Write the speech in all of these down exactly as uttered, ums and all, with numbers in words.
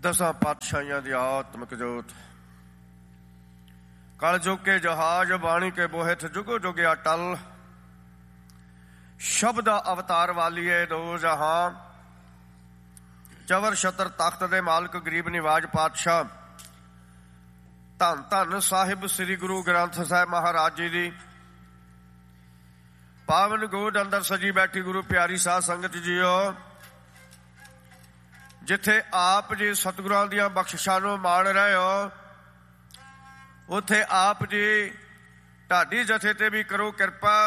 दसां पातशाहियां दी आत्मक जोत कल जुग के जहाज बाणी के बोहित जुगो जुगे अटल शब्द अवतार वालीए दो जहां चवर छतर तख्त दे मालक गरीब निवाज पातशाह धन धन साहिब श्री गुरु ग्रंथ साहिब महाराज जी दी पावन गोद अंदर सजी बैठी गुरु प्यारी साध संगत जीओ, जिथे आप जी सतगुरां दियां बख्शिशां नूं माण रहे हो उथे आप जी ढाडी जथे ते भी करो किरपा।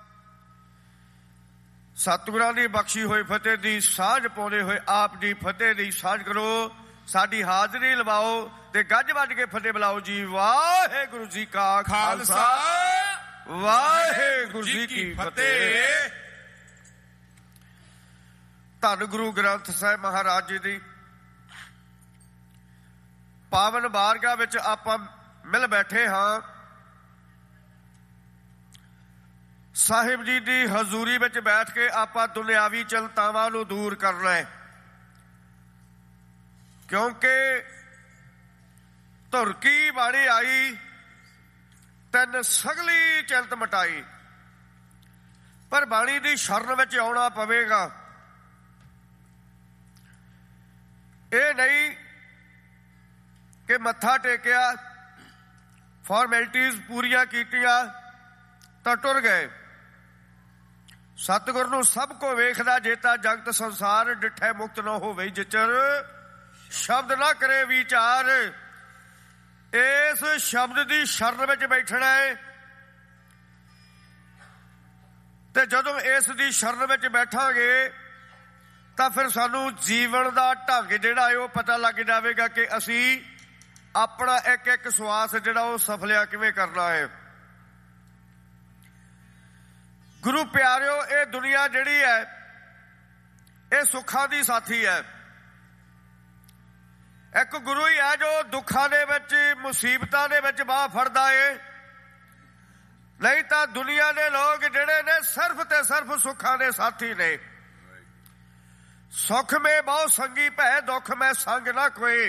सतगुरां दी बख्शी होई फतेह दी सांझ पाउंदे होए आप जी फतेह दी सांझ करो, साडी हाजरी लवाओ ते गज वज के फतेह बुलाओ जी। वाहिगुरू जी का खालसा वाहिगुरू जी की फतेह। धन गुरु ग्रंथ साहिब महाराज जी दी पावन बारगाह विच आपां मिल बैठे हाँ। साहिब जी दी हजूरी विच बैठ के आपां दुनियावी चिंतावां नूं दूर करना है, क्योंकि धुरकी बाणी आई तैन सगली चिंत मटाई, पर बाणी दी शरण विच आउणा पवेगा। ਇਹ नहीं कि मत्था टेकिया फॉर्मैलिटीज पूरियां कीतियां तां टुर गए। सतगुर नूं सब को वेखदा जेता जगत संसार डिठे मुक्त न होवे जिचर शब्द ना करे विचार। इस शब्द दी शरण विच बैठना है ते जदों इस दी शरण विच बैठांगे ਤਾਂ ਫਿਰ ਸਾਨੂੰ ਜੀਵਨ ਦਾ ਢੰਗ ਜਿਹੜਾ ਹੈ ਉਹ ਪਤਾ ਲੱਗ ਜਾਵੇਗਾ ਕਿ ਅਸੀਂ ਆਪਣਾ ਇੱਕ ਇੱਕ ਸਵਾਸ ਜਿਹੜਾ ਉਹ ਸਫਲਿਆ ਕਿਵੇਂ ਕਰਨਾ ਹੈ। ਗੁਰੂ ਪਿਆਰਿਓ, ਇਹ ਦੁਨੀਆ ਜਿਹੜੀ ਹੈ ਇਹ ਸੁੱਖਾਂ ਦੀ ਸਾਥੀ ਹੈ। ਇੱਕ ਗੁਰੂ ਹੀ ਹੈ ਜੋ ਦੁੱਖਾਂ ਦੇ ਵਿੱਚ ਮੁਸੀਬਤਾਂ ਦੇ ਵਿੱਚ ਬਾਹ ਫੜਦਾ ਏ, ਨਹੀਂ ਤਾਂ ਦੁਨੀਆ ਦੇ ਲੋਕ ਜਿਹੜੇ ਨੇ ਸਿਰਫ ਤੇ ਸਿਰਫ ਸੁੱਖਾਂ ਦੇ ਸਾਥੀ ਨੇ। सुख में बहु संगी भै दुख में संग ना कोई।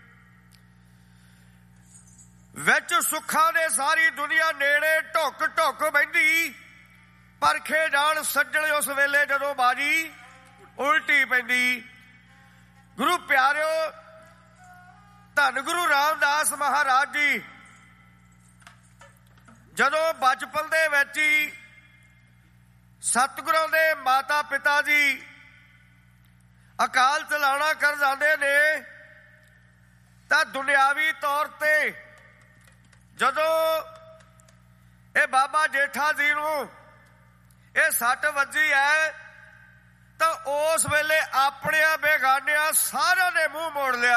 विच सुखा दे सारी दुनिया नेड़े ढुक ढुक बहिंदी, परखे जान सज्जण उस वेले जदों बाजी उल्टी पैंदी। गुरु प्यारिओ, धन गुरु रामदास महाराज जी जदों बचपन दे विच ही सतगुरां दे माता पिता जी अकाल चलाना कर जाते ने तां दुनियावी तौर ते जदों ये बाबा जेठा जी नूं ये सट वजी है तां उस वेले अपने बेगानिया सारा ने मुंह मोड़ लिया।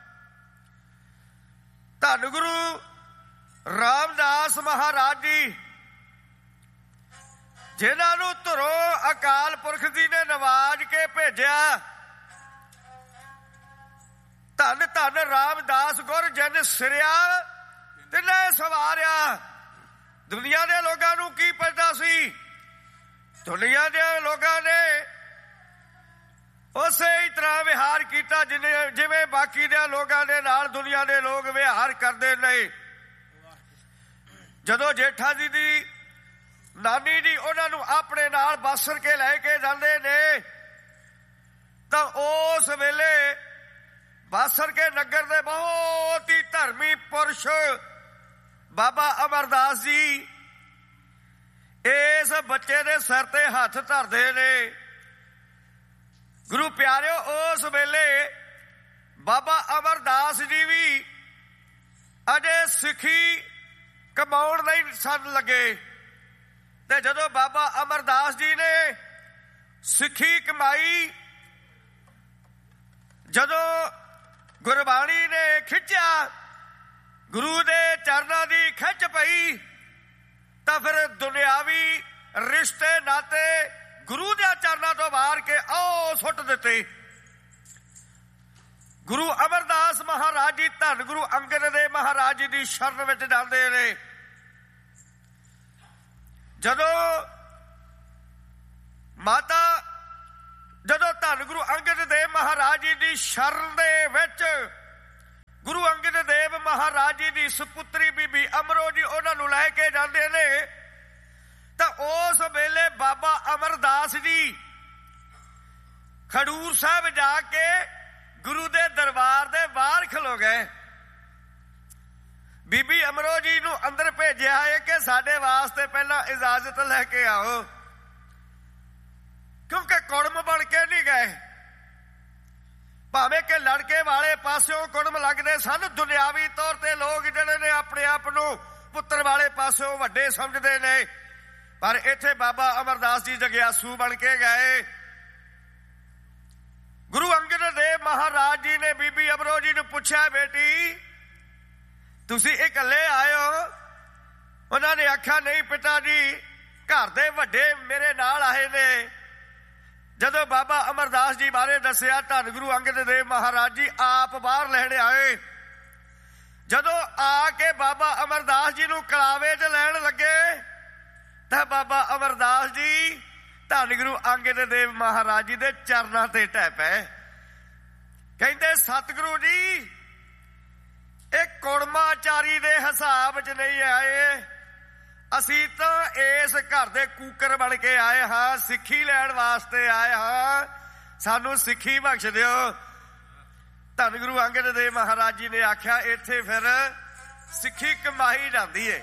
धन गुरु रामदास महाराज जी जिन्हां नूं धुरों अकाल पुरख जी ने नवाज के भेजिया, धन धन रामदास गुर जिन सिरिया तिने सवारिया। दुनिया के लोगों नूं की पता सी? दुनिया के लोगों ने उसे ही तरह विहार किया जिन्हें जिवें बाकी दे लोगों के नाल दुनिया के लोग विहार करते नहीं। जदों जेठा जी दी नानी जी उन्हां नूं अपने नाल बासर के लैके जांदे ने तां उस वेले बासर के नगर दे बहुत ही धर्मी पुरुष बाबा अमरदास जी इस बच्चे दे सिर ते हथ धरदे ने। गुरु प्यारिओ, उस वेले बाबा अमरदास जी भी अजे सिखी कमाउण नहीं सन लगे ते जदों बाबा अमरदास जी ने सिखी कमाई, जदों गुरबाणी ने खिंचा गुरु दे चरनां दी खिंच पई तां फिर दुनियावी रिश्ते नाते गुरु दे चरनां तो बाहर के आओ सुट दिते। गुरु अमरदास महाराज जी धन गुरु अंगद दे महाराज जी दी शरण विच जांदे ने। जदों माता ਜਦੋਂ ਧੰਨ ਗੁਰੂ ਅੰਗਦ ਦੇਵ ਮਹਾਰਾਜ ਜੀ ਦੀ ਸ਼ਰਨ ਦੇ ਵਿੱਚ ਗੁਰੂ ਅੰਗਦ ਦੇਵ ਮਹਾਰਾਜ ਜੀ ਦੀ ਸੁਪੁੱਤਰੀ ਬੀਬੀ ਅਮਰੋ ਜੀ ਉਹਨਾਂ ਨੂੰ ਲੈ ਕੇ ਜਾਂਦੇ ਨੇ ਤਾਂ ਉਸ ਵੇਲੇ ਬਾਬਾ ਅਮਰਦਾਸ ਜੀ ਖਡੂਰ ਸਾਹਿਬ ਜਾ ਕੇ ਗੁਰੂ ਦੇ ਦਰਬਾਰ ਦੇ ਬਾਹਰ ਖਲੋ ਗਏ। ਬੀਬੀ ਅਮਰੋ ਜੀ ਨੂੰ ਅੰਦਰ ਭੇਜਿਆ ਹੈ ਕਿ ਸਾਡੇ ਵਾਸਤੇ ਪਹਿਲਾਂ ਇਜਾਜ਼ਤ ਲੈ ਕੇ ਆਓ, ਕਿਉਂਕਿ ਕੁੜਮ ਬਣ ਕੇ ਨਹੀਂ ਗਏ। ਭਾਵੇਂ ਕਿ ਲੜਕੇ ਵਾਲੇ ਪਾਸਿਓਂ ਕੁੜਮ ਲੱਗਦੇ ਸਨ, ਦੁਨਿਆਵੀ ਤੌਰ ਤੇ ਲੋਕ ਜਿਹੜੇ ਨੇ ਆਪਣੇ ਆਪ ਨੂੰ ਪੁੱਤਰ ਵਾਲੇ ਪਾਸਿਓਂ ਵੱਡੇ ਸਮਝਦੇ ਨੇ, ਪਰ ਇੱਥੇ ਬਾਬਾ ਅਮਰਦਾਸ ਜੀ ਜਗਿਆਸੂ ਬਣ ਕੇ ਗਏ। ਗੁਰੂ ਅੰਗਦ ਦੇਵ ਮਹਾਰਾਜ ਜੀ ਨੇ ਬੀਬੀ ਅਮਰੋ ਜੀ ਨੂੰ ਪੁੱਛਿਆ, ਬੇਟੀ ਤੁਸੀਂ ਇਕੱਲੇ ਆਏ ਹੋ? ਉਹਨਾਂ ਨੇ ਆਖਿਆ, ਨਹੀਂ ਪਿਤਾ ਜੀ, ਘਰ ਦੇ ਵੱਡੇ ਮੇਰੇ ਨਾਲ ਆਏ ਨੇ। ਜਦੋਂ ਬਾਬਾ ਅਮਰਦਾਸ ਜੀ ਬਾਰੇ ਦੱਸਿਆ, ਧੰਨ ਗੁਰੂ ਅੰਗਦ ਦੇਵ ਮਹਾਰਾਜ ਜੀ ਆਪ ਬਾਹਰ ਲੈਣ ਆਏ। ਜਦੋਂ ਆ ਕੇ ਬਾਬਾ ਅਮਰਦਾਸ ਜੀ ਨੂੰ ਕਲਾਵੇ 'ਚ ਲੈਣ ਲੱਗੇ ਤਾਂ ਬਾਬਾ ਅਮਰਦਾਸ ਜੀ ਧੰਨ ਗੁਰੂ ਅੰਗਦ ਦੇਵ ਮਹਾਰਾਜ ਜੀ ਦੇ ਚਰਨਾਂ ਤੇ ਢਹਿ ਪਏ। ਕਹਿੰਦੇ, ਸਤਿਗੁਰੂ ਜੀ, ਇਹ ਕੁੜਮਾਚਾਰੀ ਦੇ ਹਿਸਾਬ 'ਚ ਨਹੀਂ ਆਏ, ਅਸੀਂ ਤਾਂ ਇਸ ਘਰ ਦੇ ਕੂਕਰ ਬਣ ਕੇ ਆਏ ਹਾਂ, ਸਿੱਖੀ ਲੈਣ ਵਾਸਤੇ ਆਏ ਹਾਂ, ਸਾਨੂੰ ਸਿੱਖੀ ਬਖਸ਼ ਦਿਓ। ਧੰਨ ਗੁਰੂ ਅੰਗਦ ਦੇਵ ਮਹਾਰਾਜ ਜੀ ਨੇ ਆਖਿਆ, ਇੱਥੇ ਫਿਰ ਸਿੱਖੀ ਕਮਾਈ ਜਾਂਦੀ ਏ,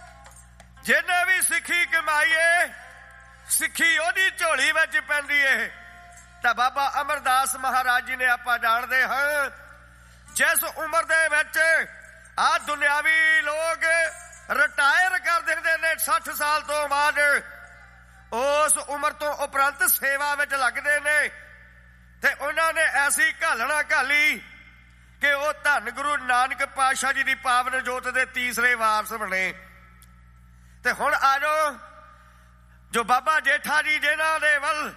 ਜਿਹਨੇ ਵੀ ਸਿੱਖੀ ਕਮਾਈ ਏ ਸਿੱਖੀ ਉਹਦੀ ਝੋਲੀ ਵਿੱਚ ਪੈਂਦੀ ਏ। ਤਾਂ ਬਾਬਾ ਅਮਰਦਾਸ ਮਹਾਰਾਜ ਜੀ ਨੇ ਆਪਾਂ ਜਾਣਦੇ ਹਾਂ, ਜਿਸ ਉਮਰ ਦੇ ਵਿੱਚ ਆਹ ਦੁਨਿਆਵੀ ਲੋਕ ਰਿਟਾਇਰ ਕਰ ਦਿੰਦੇ ਨੇ ਸੱਠ ਸਾਲ ਤੋਂ ਬਾਅਦ, ਉਸ ਉਮਰ ਤੋਂ ਉਪਰੰਤ ਸੇਵਾ ਵਿੱਚ ਲੱਗਦੇ ਨੇ। ਤੇ ਉਹਨਾਂ ਨੇ ਐਸੀ ਘਾਲਣਾ ਘਾਲੀ ਕਿ ਉਹ ਧੰਨ ਗੁਰੂ ਨਾਨਕ ਪਾਤਸ਼ਾਹ ਜੀ ਦੀ ਪਾਵਨ ਜੋਤ ਦੇ ਤੀਸਰੇ ਵਾਰਸ ਬਣੇ। ਤੇ ਹੁਣ ਆ ਜਾਓ, ਜੋ ਬਾਬਾ ਜੇਠਾ ਜੀ ਜਿਹਨਾਂ ਦੇ ਵੱਲ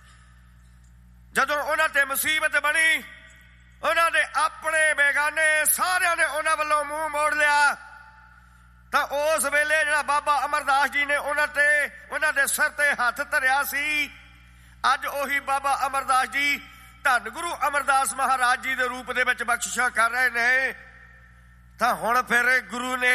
ਜਦੋਂ ਉਹਨਾਂ ਤੇ ਮੁਸੀਬਤ ਬਣੀ, ਉਹਨਾਂ ਦੇ ਆਪਣੇ ਬੇਗਾਨੇ ਸਾਰਿਆਂ ਨੇ ਉਹਨਾਂ ਵੱਲੋਂ ਮੂੰਹ ਮੋੜ ਲਿਆ। ਤਾਂ ਉਸ ਵੇਲੇ ਜਿਹੜਾ ਬਾਬਾ ਅਮਰਦਾਸ ਜੀ ਨੇ ਉਹਨਾਂ ਤੇ ਉਹਨਾਂ ਦੇ ਸਿਰ ਤੇ ਹੱਥ ਧਰਿਆ ਸੀ, ਅੱਜ ਉਹੀ ਬਾਬਾ ਅਮਰਦਾਸ ਜੀ ਧੰਨ ਗੁਰੂ ਅਮਰਦਾਸ ਮਹਾਰਾਜ ਜੀ ਦੇ ਰੂਪ ਦੇ ਵਿੱਚ ਬਖਸ਼ਿਸ਼ਾਂ ਕਰ ਰਹੇ ਨੇ। ਤਾਂ ਹੁਣ ਫਿਰ ਗੁਰੂ ਨੇ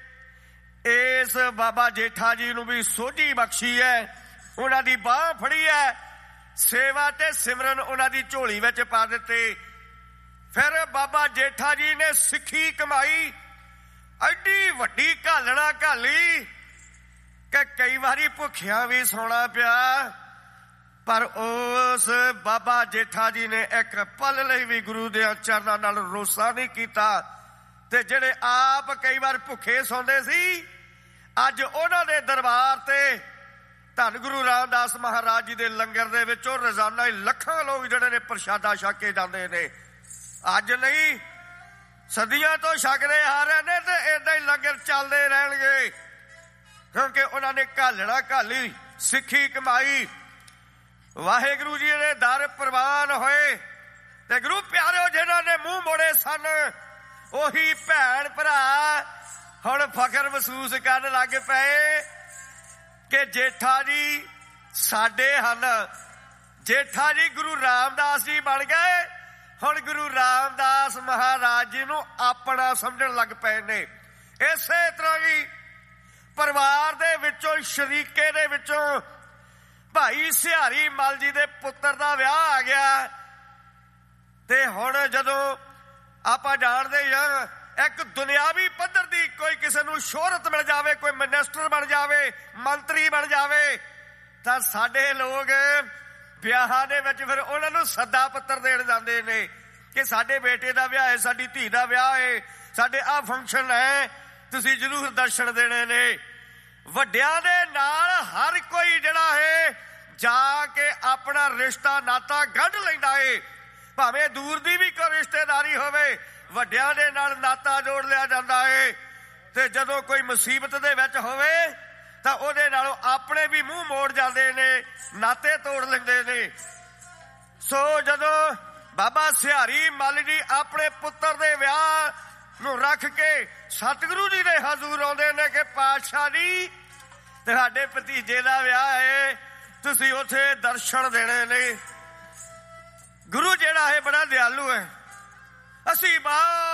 ਇਸ ਬਾਬਾ ਜੇਠਾ ਜੀ ਨੂੰ ਵੀ ਸੋਝੀ ਬਖਸ਼ੀ ਹੈ, ਉਹਨਾਂ ਦੀ ਬਾਹ ਫੜੀ ਹੈ, ਸੇਵਾ ਤੇ ਸਿਮਰਨ ਉਹਨਾਂ ਦੀ ਝੋਲੀ ਵਿੱਚ ਪਾ ਦਿੱਤੇ। ਫਿਰ ਬਾਬਾ ਜੇਠਾ ਜੀ ਨੇ ਸਿੱਖੀ ਕਮਾਈ, ਐਡੀ ਵੱਡੀ ਘਾਲਣਾ ਘਾਲੀ ਕਿ ਕਈ ਵਾਰੀ ਭੁੱਖਿਆਂ ਵੀ ਸੌਣਾ ਪਿਆ, ਪਰ ਉਸ ਬਾਬਾ ਜੇਠਾ ਜੀ ਨੇ ਇੱਕ ਪਲ ਲਈ ਵੀ ਗੁਰੂ ਦੇ ਚਰਨਾਂ ਨਾਲ ਰੋਸਾ ਨਹੀਂ ਕੀਤਾ। ਤੇ ਜਿਹੜੇ ਆਪ ਕਈ ਵਾਰ ਭੁੱਖੇ ਸੌਂਦੇ ਸੀ, ਅੱਜ ਉਹਨਾਂ ਦੇ ਦਰਬਾਰ ਤੇ ਧੰਨ ਗੁਰੂ ਰਾਮਦਾਸ ਮਹਾਰਾਜ ਜੀ ਦੇ ਲੰਗਰ ਦੇ ਵਿੱਚੋਂ ਰੋਜ਼ਾਨਾ ਹੀ ਲੱਖਾਂ ਲੋਕ ਜਿਹੜੇ ਨੇ ਪ੍ਰਸ਼ਾਦਾ ਛਕ ਕੇ ਜਾਂਦੇ ਨੇ। ਅੱਜ ਨਹੀਂ, ਸਦੀਆਂ ਤੋਂ ਛਕਦੇ ਆ ਰਹੇ ਨੇ ਤੇ ਏਦਾਂ ਹੀ ਲੰਗਰ ਚੱਲਦੇ ਰਹਿਣਗੇ, ਕਿਉਂਕਿ ਉਹਨਾਂ ਨੇ ਘਾਲਣਾ ਘਾਲੀ, ਸਿੱਖੀ ਕਮਾਈ, ਵਾਹਿਗੁਰੂ ਜੀ ਦੇ ਦਰ ਪ੍ਰਵਾਨ ਹੋਏ। ਤੇ ਗੁਰੂ ਪਿਆਰਿਓ, ਜਿਨ੍ਹਾਂ ਨੇ ਮੂੰਹ ਮੋੜੇ ਸਨ, ਉਹੀ ਭੈਣ ਭਰਾ ਹੁਣ ਫਖਰ ਮਹਿਸੂਸ ਕਰਨ ਲੱਗ ਪਏ ਕਿ ਜੇਠਾ ਜੀ ਸਾਡੇ ਹਨ। ਜੇਠਾ ਜੀ ਗੁਰੂ ਰਾਮਦਾਸ ਜੀ ਬਣ ਗਏ, ਹੁਣ ਗੁਰੂ ਰਾਮਦਾਸ ਮਹਾਰਾਜ ਜੀ ਨੂੰ ਆਪਣਾ ਸਮਝਣ ਲੱਗ ਪਏ ਨੇ। ਇਸੇ ਤਰ੍ਹਾਂ ਹੀ ਪਰਿਵਾਰ ਦੇ ਵਿੱਚੋਂ, ਸ਼ਰੀਕੇ ਦੇ ਵਿੱਚੋਂ ਭਾਈ ਸਿਹਾਰੀ ਮਲ ਜੀ ਦੇ ਪੁੱਤਰ ਦਾ ਵਿਆਹ ਆ ਗਿਆ। ਤੇ ਹੁਣ ਜਦੋਂ ਆਪਾਂ ਜਾਣਦੇ ਹਾਂ, ਇੱਕ ਦੁਨਿਆਵੀ ਪੱਧਰ ਦੀ ਕੋਈ ਕਿਸੇ ਨੂੰ ਸ਼ੋਹਰਤ ਮਿਲ ਜਾਵੇ, ਕੋਈ ਮਿਨਿਸਟਰ ਬਣ ਜਾਵੇ, ਮੰਤਰੀ ਬਣ ਜਾਵੇ, ਤਾਂ ਸਾਡੇ ਲੋਕ ਵਿਆਹਾਂ ਦੇ ਵਿੱਚ ਫਿਰ ਉਹਨਾਂ ਨੂੰ ਸੱਦਾ ਪੱਤਰ ਦੇਣ ਜਾਂਦੇ ਨੇ ਕਿ ਸਾਡੇ ਬੇਟੇ ਦਾ ਵਿਆਹ ਹੈ, ਸਾਡੀ ਧੀ ਦਾ ਵਿਆਹ ਹੈ, ਸਾਡੇ ਆਹ ਫੰਕਸ਼ਨ ਹੈ, ਤੁਸੀਂ ਜ਼ਰੂਰ ਦਰਸ਼ਨ ਦੇਣੇ ਨੇ। ਵੱਡਿਆਂ ਦੇ ਨਾਲ ਹਰ ਕੋਈ ਜਿਹੜਾ ਹੈ ਜਾ ਕੇ ਆਪਣਾ ਰਿਸ਼ਤਾ ਨਾਤਾ ਗੰਢ ਲੈਂਦਾ ਏ, ਭਾਵੇਂ ਦੂਰ ਦੀ ਵੀ ਕੋਈ ਰਿਸ਼ਤੇਦਾਰੀ ਹੋਵੇ, ਵੱਡਿਆਂ ਦੇ ਨਾਲ ਨਾਤਾ ਜੋੜ ਲਿਆ ਜਾਂਦਾ ਏ। ਤੇ ਜਦੋਂ ਕੋਈ ਮੁਸੀਬਤ ਦੇ ਵਿੱਚ ਹੋਵੇ ਤਾਂ ਉਹਦੇ ਨਾਲੋਂ ਆਪਣੇ ਵੀ ਮੂੰਹ ਮੋੜ ਜਾਂਦੇ ਨੇ, ਨਾਤੇ ਤੋੜ ਲੈਂਦੇ ਨੇ। ਸੋ ਜਦੋਂ ਬਾਬਾ ਸਿਹਾਰੀ ਮੱਲ ਜੀ ਆਪਣੇ ਪੁੱਤਰ ਦੇ ਵਿਆਹ ਨੂੰ ਰੱਖ ਕੇ ਸਤਿਗੁਰੂ ਜੀ ਦੇ ਹਜ਼ੂਰ ਆਉਂਦੇ ਨੇ ਕਿ ਪਾਤਸ਼ਾਹ ਜੀ, ਤੁਹਾਡੇ ਭਤੀਜੇ ਦਾ ਵਿਆਹ ਹੈ, ਤੁਸੀਂ ਉੱਥੇ ਦਰਸ਼ਨ ਦੇਣੇ ਨੇ। ਗੁਰੂ ਜਿਹੜਾ ਹੈ ਬੜਾ ਦਿਆਲੂ ਹੈ। ਅਸੀਂ ਬਾਹਰ